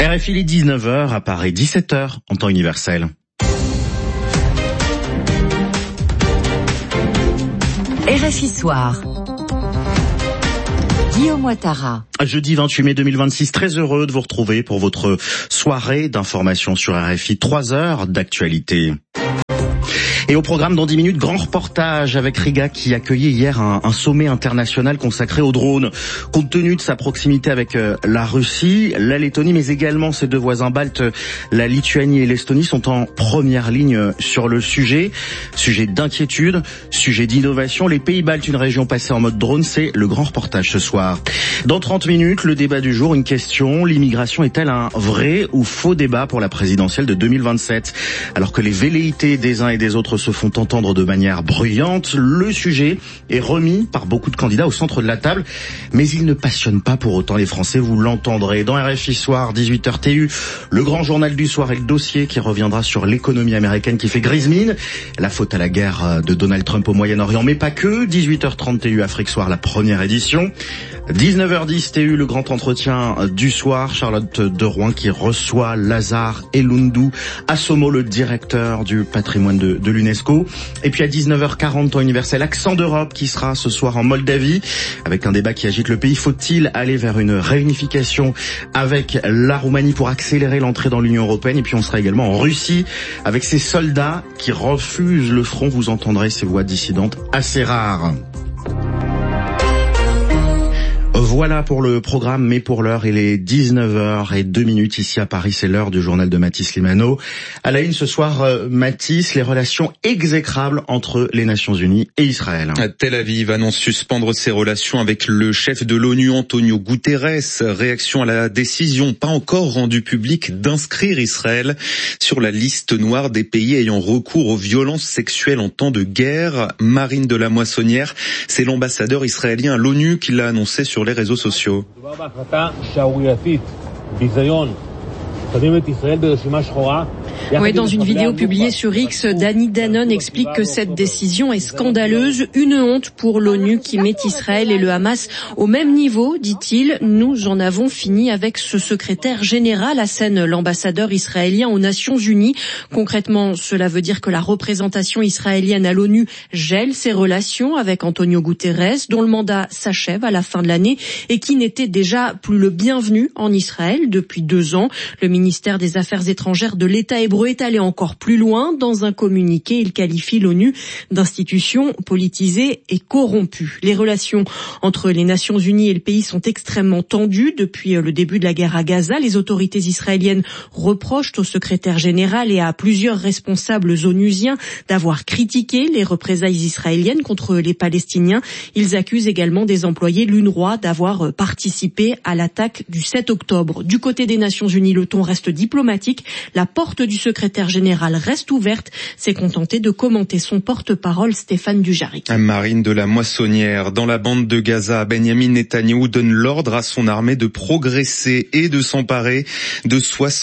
RFI, il est 19h, à Paris 17h en temps universel. RFI Soir. Guillaume Ouattara. Jeudi 28 mai 2026, très heureux de vous retrouver pour votre soirée d'information sur RFI. 3 heures d'actualité. Et au programme dans 10 minutes, grand reportage avec Riga qui accueillait hier un sommet international consacré aux drones. Compte tenu de sa proximité avec la Russie, la Lettonie, mais également ses deux voisins baltes, la Lituanie et l'Estonie, sont en première ligne sur le sujet. Sujet d'inquiétude, sujet d'innovation. Les pays baltes, une région passée en mode drone, c'est le grand reportage ce soir. Dans 30 minutes, le débat du jour, une question. L'immigration est-elle un vrai ou faux débat pour la présidentielle de 2027 ? Alors que les velléités des uns et des autres se font entendre de manière bruyante, le sujet est remis par beaucoup de candidats au centre de la table, mais il ne passionne pas pour autant les Français, vous l'entendrez. Dans RFI Soir, 18h TU, le grand journal du soir et le dossier qui reviendra sur l'économie américaine qui fait grise mine, la faute à la guerre de Donald Trump au Moyen-Orient, mais pas que. 18h30 TU Afrique Soir, la première édition. 19h10 TU, le grand entretien du soir, Charlotte de Rouen qui reçoit Lazare Elundou Assomo, le directeur du patrimoine de l'UNESCO. Et puis à 19h40 temps universel, Accent d'Europe qui sera ce soir en Moldavie avec un débat qui agite le pays. Faut-il aller vers une réunification avec la Roumanie pour accélérer l'entrée dans l'Union européenne? Et puis on sera également en Russie avec ces soldats qui refusent le front. Vous entendrez ces voix dissidentes assez rares. Voilà pour le programme, mais pour l'heure, il est 19h02 ici à Paris, c'est l'heure du journal de Mathis Limano. À la une ce soir, Mathis, les relations exécrables entre les Nations Unies et Israël. Tel Aviv annonce suspendre ses relations avec le chef de l'ONU, Antonio Guterres. Réaction à la décision, pas encore rendue publique, d'inscrire Israël sur la liste noire des pays ayant recours aux violences sexuelles en temps de guerre. Marine de la Moissonnière, c'est l'ambassadeur israélien à l'ONU qui l'a annoncé sur les réseaux sociaux. Oui, dans une vidéo publiée sur X, Danny Danon explique que cette décision est scandaleuse, une honte pour l'ONU qui met Israël et le Hamas au même niveau, dit-il. Nous en avons fini avec ce secrétaire général, assène l'ambassadeur israélien aux Nations Unies. Concrètement, cela veut dire que la représentation israélienne à l'ONU gèle ses relations avec Antonio Guterres, dont le mandat s'achève à la fin de l'année et qui n'était déjà plus le bienvenu en Israël depuis 2 ans. Le ministère des Affaires étrangères de l'État hébreu est allé encore plus loin. Dans un communiqué, il qualifie l'ONU d'institution politisée et corrompue. Les relations entre les Nations Unies et le pays sont extrêmement tendues depuis le début de la guerre à Gaza. Les autorités israéliennes reprochent au secrétaire général et à plusieurs responsables onusiens d'avoir critiqué les représailles israéliennes contre les Palestiniens. Ils accusent également des employés de l'UNRWA d'avoir participé à l'attaque du 7 octobre. Du côté des Nations Unies, le ton reste diplomatique. La porte du secrétaire général reste ouverte. C'est contenté de commenter son porte-parole Stéphane Dujarric. Marine de la Moissonnière, dans la bande de Gaza, Benyamin Netanyahou donne l'ordre à son armée de progresser et de s'emparer de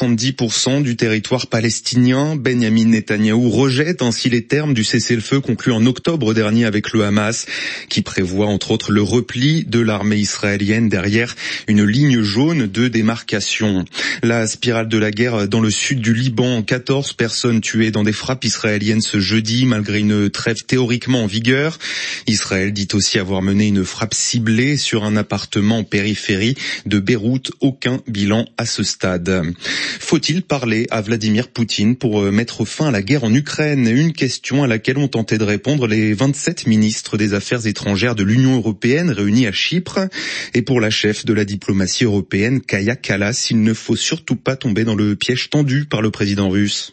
70% du territoire palestinien. Benyamin Netanyahou rejette ainsi les termes du cessez-le-feu conclu en octobre dernier avec le Hamas, qui prévoit entre autres le repli de l'armée israélienne derrière une ligne jaune de démarcation. La spirale de la guerre dans le sud du Liban, 14 personnes tuées dans des frappes israéliennes ce jeudi, malgré une trêve théoriquement en vigueur. Israël dit aussi avoir mené une frappe ciblée sur un appartement en périphérie de Beyrouth. Aucun bilan à ce stade. Faut-il parler à Vladimir Poutine pour mettre fin à la guerre en Ukraine? Une question à laquelle ont tenté de répondre les 27 ministres des Affaires étrangères de l'Union européenne réunis à Chypre. Et pour la chef de la diplomatie européenne, Kaja Kallas, il ne faut surtout pas tomber dans le piège tendu par le président russe.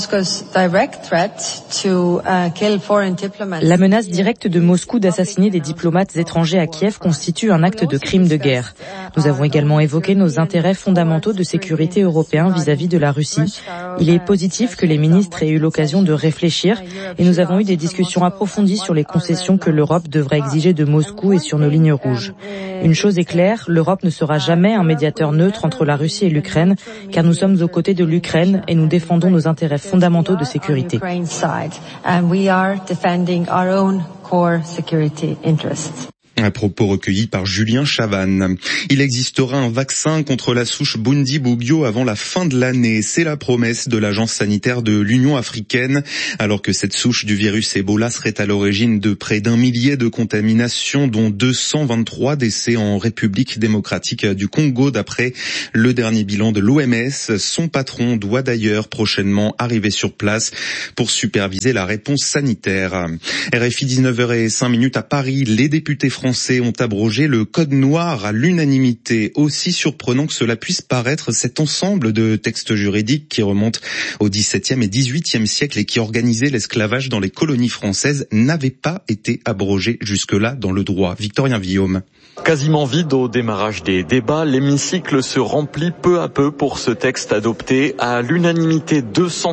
La menace directe de Moscou d'assassiner des diplomates étrangers à Kiev constitue un acte de crime de guerre. Nous avons également évoqué nos intérêts fondamentaux de sécurité européens vis-à-vis de la Russie. Il est positif que les ministres aient eu l'occasion de réfléchir et nous avons eu des discussions approfondies sur les concessions que l'Europe devrait exiger de Moscou et sur nos lignes rouges. Une chose est claire, l'Europe ne sera jamais un médiateur neutre entre la Russie et l'Ukraine, car nous sommes aux côtés de l'Ukraine et nous défendons nos intérêts fondamentaux de sécurité. Un propos recueilli par Julien Chavannes. Il existera un vaccin contre la souche Bundibugyo avant la fin de l'année. C'est la promesse de l'agence sanitaire de l'Union africaine. Alors que cette souche du virus Ebola serait à l'origine de près d'1 millier de contaminations, dont 223 décès en République démocratique du Congo, d'après le dernier bilan de l'OMS. Son patron doit d'ailleurs prochainement arriver sur place pour superviser la réponse sanitaire. RFI 19h05 à Paris. Les députés français ont abrogé le code noir à l'unanimité. Aussi surprenant que cela puisse paraître, cet ensemble de textes juridiques qui remontent au XVIIe et XVIIIe siècle et qui organisaient l'esclavage dans les colonies françaises n'avait pas été abrogé jusque-là dans le droit. Victorien Villaume. Quasiment vide au démarrage des débats, l'hémicycle se remplit peu à peu pour ce texte adopté à l'unanimité,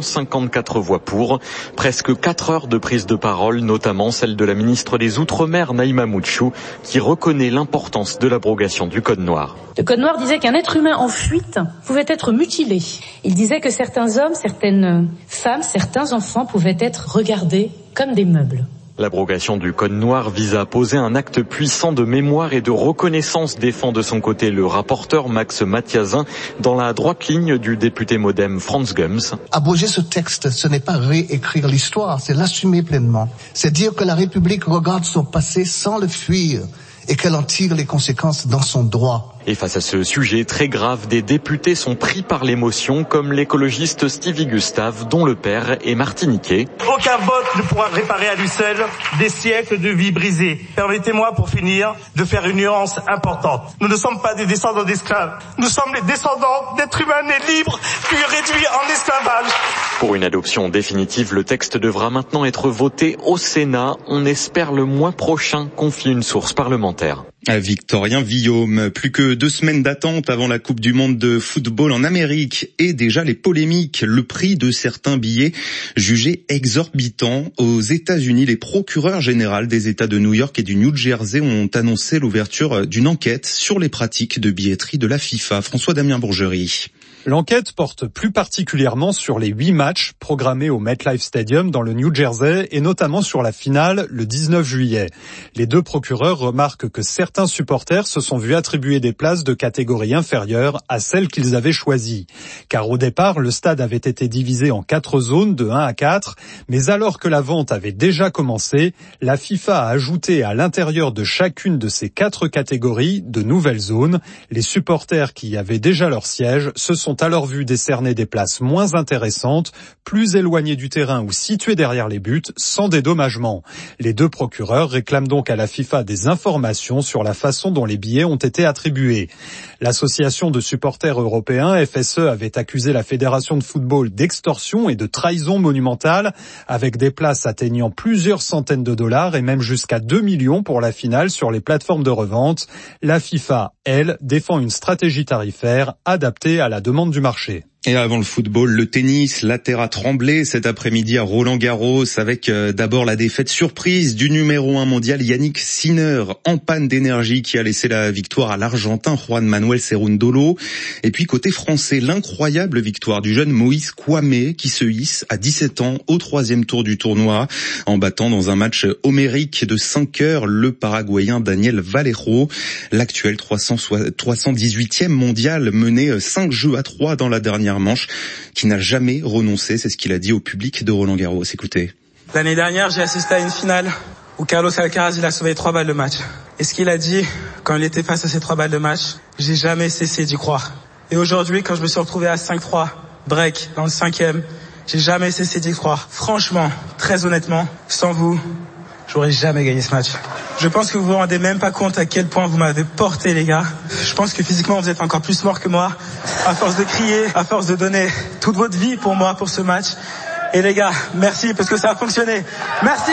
254 voix pour, presque 4 heures de prise de parole, notamment celle de la ministre des Outre-mer, Naïma Mouchou, qui reconnaît l'importance de l'abrogation du Code noir. Le Code noir disait qu'un être humain en fuite pouvait être mutilé. Il disait que certains hommes, certaines femmes, certains enfants pouvaient être regardés comme des meubles. L'abrogation du Code noir vise à poser un acte puissant de mémoire et de reconnaissance, défend de son côté le rapporteur Max Mathiazin, dans la droite ligne du député MoDem Franz Gums. Abroger ce texte, ce n'est pas réécrire l'histoire, c'est l'assumer pleinement. C'est dire que la République regarde son passé sans le fuir et qu'elle en tire les conséquences dans son droit. Et face à ce sujet très grave, des députés sont pris par l'émotion, comme l'écologiste Stevie Gustave, dont le père est martiniquais. Aucun vote ne pourra réparer à lui seul des siècles de vie brisée. Permettez-moi, pour finir, de faire une nuance importante. Nous ne sommes pas des descendants d'esclaves. Nous sommes les descendants d'êtres humains nés libres, puis réduits en esclavage. Pour une adoption définitive, le texte devra maintenant être voté au Sénat. On espère le mois prochain, confie une source parlementaire. Victorien Villaume. Plus que 2 semaines d'attente avant la Coupe du Monde de football en Amérique et déjà les polémiques, le prix de certains billets jugés exorbitants. Aux États-Unis, les procureurs généraux des États de New York et du New Jersey ont annoncé l'ouverture d'une enquête sur les pratiques de billetterie de la FIFA. François-Damien Bourgerie. L'enquête porte plus particulièrement sur les 8 matchs programmés au MetLife Stadium dans le New Jersey et notamment sur la finale le 19 juillet. Les 2 procureurs remarquent que certains supporters se sont vus attribuer des places de catégorie inférieure à celles qu'ils avaient choisies. Car au départ, le stade avait été divisé en 4 zones de 1 à 4, mais alors que la vente avait déjà commencé, la FIFA a ajouté à l'intérieur de chacune de ces 4 catégories de nouvelles zones. Les supporters qui y avaient déjà leur siège se sont alors vu décerner des places moins intéressantes, plus éloignées du terrain ou situées derrière les buts, sans dédommagement. Les 2 procureurs réclament donc à la FIFA des informations sur la façon dont les billets ont été attribués. L'association de supporters européens, FSE, avait accusé la fédération de football d'extorsion et de trahison monumentale, avec des places atteignant plusieurs centaines de dollars et même jusqu'à 2 millions pour la finale sur les plateformes de revente. La FIFA, elle, défend une stratégie tarifaire adaptée à la demande du marché. Et avant le football, le tennis, la terre a tremblé cet après-midi à Roland-Garros avec d'abord la défaite surprise du numéro 1 mondial Yannick Sinner en panne d'énergie qui a laissé la victoire à l'Argentin Juan Manuel Cerundolo. Et puis côté français, l'incroyable victoire du jeune Moïse Kouamé qui se hisse à 17 ans au 3e tour du tournoi en battant dans un match homérique de 5 heures le Paraguayen Daniel Vallejo, l'actuel 318e mondial mené 5-3 dans la dernière manche, qui n'a jamais renoncé, c'est ce qu'il a dit au public de Roland-Garros. Écoutez. L'année dernière, j'ai assisté à une finale où Carlos Alcaraz, il a sauvé 3 balles de match. Et ce qu'il a dit quand il était face à ces 3 balles de match, j'ai jamais cessé d'y croire. Et aujourd'hui, quand je me suis retrouvé à 5-3, break, dans le 5e, j'ai jamais cessé d'y croire. Franchement, très honnêtement, sans vous, j'aurais jamais gagné ce match. Je pense que vous vous rendez même pas compte à quel point vous m'avez porté, les gars. Je pense que physiquement, vous êtes encore plus morts que moi. À force de crier, à force de donner toute votre vie pour moi, pour ce match. Et les gars, merci parce que ça a fonctionné. Merci!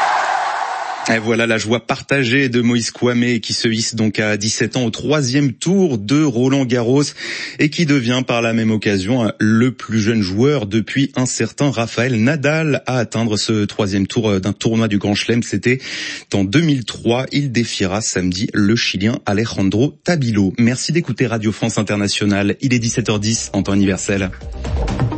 Et voilà la joie partagée de Moïse Kouamé qui se hisse donc à 17 ans au 3e tour de Roland-Garros et qui devient par la même occasion le plus jeune joueur depuis un certain Rafael Nadal à atteindre ce 3e tour d'un tournoi du Grand Chelem. C'était en 2003. Il défiera samedi le Chilien Alejandro Tabilo. Merci d'écouter Radio France Internationale. Il est 17h10 en temps universel.